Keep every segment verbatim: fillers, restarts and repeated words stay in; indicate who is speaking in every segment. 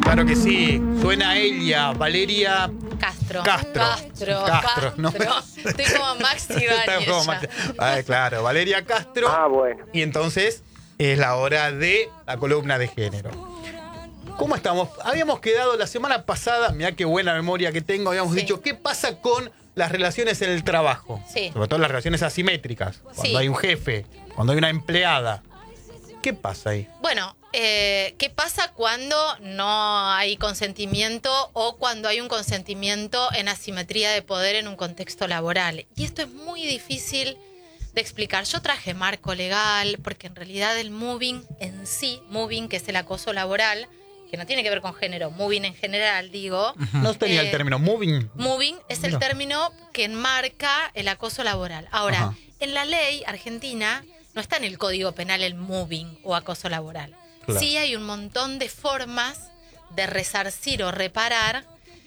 Speaker 1: claro que sí. Suena ella, Valeria
Speaker 2: Castro.
Speaker 1: Castro.
Speaker 2: Castro.
Speaker 1: Castro, ¿no?
Speaker 2: Estoy como Max
Speaker 1: Está
Speaker 2: Ibáñez
Speaker 1: como
Speaker 2: ya.
Speaker 1: Max- Ah, claro, Valeria Castro.
Speaker 3: Ah, bueno.
Speaker 1: Y entonces es la hora de la columna de género. ¿Cómo estamos? Habíamos quedado la semana pasada, mirá qué buena memoria que tengo, habíamos
Speaker 2: Sí.
Speaker 1: dicho, ¿qué pasa con las relaciones en el trabajo?
Speaker 2: Sí.
Speaker 1: Sobre todo las relaciones asimétricas. Cuando
Speaker 2: Sí.
Speaker 1: hay un jefe, cuando hay una empleada. ¿Qué pasa ahí?
Speaker 2: Bueno, eh, ¿qué pasa cuando no hay consentimiento o cuando hay un consentimiento en asimetría de poder en un contexto laboral? Y esto es muy difícil de explicar. Yo traje marco legal porque en realidad el moving en sí, moving que es el acoso laboral, que no tiene que ver con género, moving en general, digo.
Speaker 1: No tenía
Speaker 2: Eh,
Speaker 1: el término moving.
Speaker 2: Moving es el
Speaker 1: No.
Speaker 2: término que enmarca el acoso laboral. Ahora,
Speaker 1: Ajá.
Speaker 2: en la ley argentina no está en el Código Penal el moving o acoso laboral.
Speaker 1: Claro.
Speaker 2: Sí hay un montón de formas de resarcir o reparar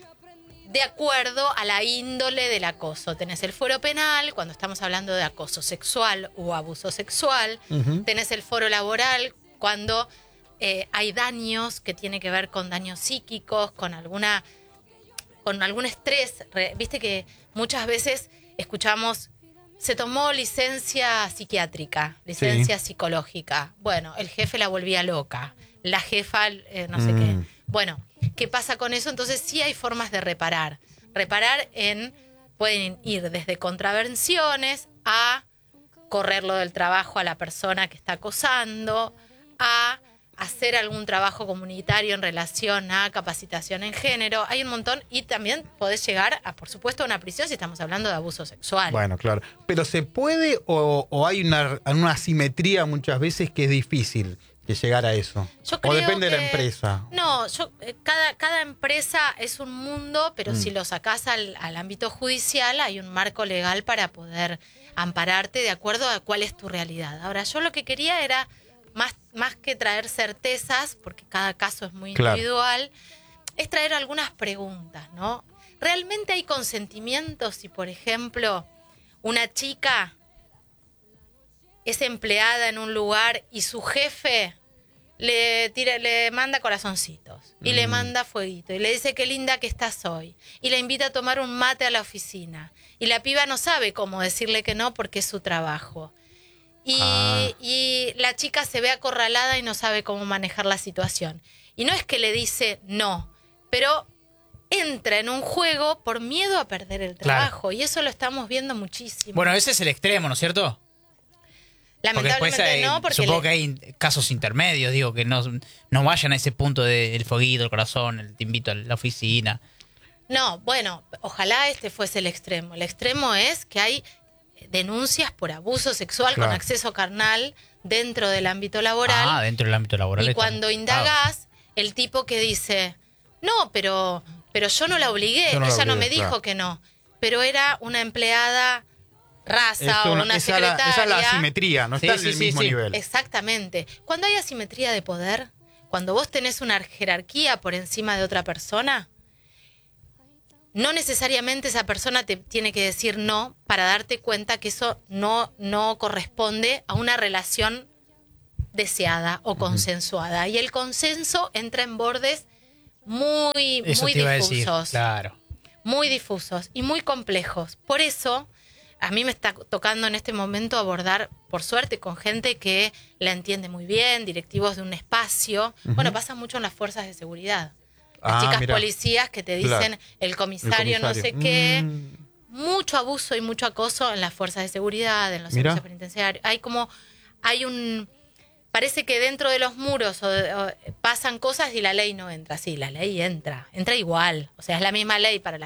Speaker 2: de acuerdo a la índole del acoso. Tenés el fuero penal, cuando estamos hablando de acoso sexual o abuso sexual.
Speaker 1: Ujú.
Speaker 2: Tenés el foro laboral, cuando eh, hay daños que tiene que ver con daños psíquicos, con alguna con algún estrés. Re- Viste que muchas veces escuchamos, se tomó licencia psiquiátrica, licencia psicológica. Bueno, el jefe la volvía loca, la jefa eh, no sé
Speaker 1: Mm.
Speaker 2: qué. Bueno, ¿qué pasa con eso? Entonces sí hay formas de reparar. Reparar en, pueden ir desde contravenciones a correrlo del trabajo a la persona que está acosando, a hacer algún trabajo comunitario en relación a capacitación en género. Hay un montón y también podés llegar a, por supuesto, a una prisión si estamos hablando de abuso sexual.
Speaker 1: Bueno, claro. Pero ¿se puede o, o hay una, una asimetría muchas veces que es difícil de llegar a eso?
Speaker 2: Yo
Speaker 1: O
Speaker 2: creo
Speaker 1: depende de la
Speaker 2: que-
Speaker 1: empresa.
Speaker 2: No, yo, eh, cada, cada empresa es un mundo, pero
Speaker 1: Mm.
Speaker 2: si lo sacás al, al ámbito judicial, hay un marco legal para poder ampararte de acuerdo a cuál es tu realidad. Ahora, yo lo que quería era, más, más que traer certezas, porque cada caso es muy
Speaker 1: Claro.
Speaker 2: individual, es traer algunas preguntas, ¿no? ¿Realmente hay consentimiento si, por ejemplo, una chica es empleada en un lugar y su jefe le tira, le manda corazoncitos y le manda fueguito y le dice qué linda que estás hoy y la invita a tomar un mate a la oficina y la piba no sabe cómo decirle que no porque es su trabajo y,
Speaker 1: Ah.
Speaker 2: y la chica se ve acorralada y no sabe cómo manejar la situación y no es que le dice no, pero entra en un juego por miedo a perder el
Speaker 4: Claro.
Speaker 2: trabajo y eso lo estamos viendo muchísimo.
Speaker 4: Bueno, ese es el extremo, ¿no es cierto? Porque después
Speaker 2: Lamentablemente
Speaker 4: hay-
Speaker 2: no, porque
Speaker 4: supongo
Speaker 2: le-
Speaker 4: que hay casos intermedios, digo, que no, no vayan a ese punto del fueguito, el corazón, el te invito a la oficina.
Speaker 2: No, bueno, ojalá este fuese el extremo. El extremo es que hay denuncias por abuso sexual
Speaker 1: Claro.
Speaker 2: con acceso carnal dentro del ámbito laboral.
Speaker 4: Ah, dentro del ámbito laboral.
Speaker 2: y
Speaker 4: está
Speaker 2: cuando
Speaker 4: bien.
Speaker 2: indagás, el tipo que dice, no, pero, pero yo no la obligué,
Speaker 1: Yo no la
Speaker 2: ella no me
Speaker 1: obligué,
Speaker 2: dijo
Speaker 1: claro.
Speaker 2: que no. Pero era una empleada raza
Speaker 1: Es
Speaker 2: o
Speaker 1: una-
Speaker 2: una
Speaker 1: esa, es la,
Speaker 2: secretaria.
Speaker 1: esa es la asimetría, no
Speaker 4: Sí,
Speaker 1: está
Speaker 4: sí,
Speaker 1: en el
Speaker 4: sí,
Speaker 1: mismo
Speaker 4: sí.
Speaker 1: nivel.
Speaker 2: Exactamente. Cuando hay asimetría de poder, cuando vos tenés una jerarquía por encima de otra persona, no necesariamente esa persona te tiene que decir no para darte cuenta que eso no, no corresponde a una relación deseada o consensuada. Y el consenso entra en bordes muy,
Speaker 4: Eso
Speaker 2: muy
Speaker 4: te iba a decir,
Speaker 2: difusos.
Speaker 4: claro.
Speaker 2: Muy difusos y muy complejos. Por eso, a mí me está tocando en este momento abordar, por suerte, con gente que la entiende muy bien, directivos de un espacio. Bueno, pasa mucho en las fuerzas de seguridad. Las
Speaker 1: Ah,
Speaker 2: chicas
Speaker 1: mirá.
Speaker 2: policías que te dicen
Speaker 1: Claro.
Speaker 2: el, comisario
Speaker 1: El
Speaker 2: no sé
Speaker 1: comisario.
Speaker 2: qué.
Speaker 1: Mm.
Speaker 2: Mucho abuso y mucho acoso en las fuerzas de seguridad, en los
Speaker 1: Mirá.
Speaker 2: servicios penitenciarios. Hay como, hay un... Parece que dentro de los muros o de- o pasan cosas y la ley no entra. Sí, la ley entra. Entra igual. O sea, es la misma ley para la